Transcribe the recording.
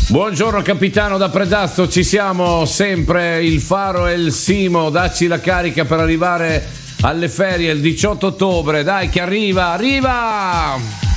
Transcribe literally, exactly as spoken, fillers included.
Buongiorno capitano da Predazzo, ci siamo sempre, il Faro e il Simo, dacci la carica per arrivare alle ferie il diciotto ottobre, dai che arriva, arriva!